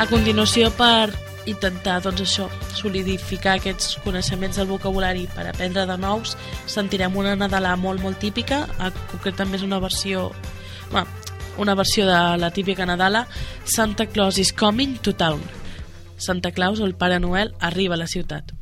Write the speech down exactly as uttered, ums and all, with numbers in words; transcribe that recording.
A continuació, per intentar doncs això, solidificar aquests coneixements del vocabulari per aprendre de nous, sentirem una Nadala molt molt típica, concretament és una versió bueno, una versió de la típica Nadala, Santa Claus is coming to town. Santa Claus o el Pare Noel arriba a la ciutat.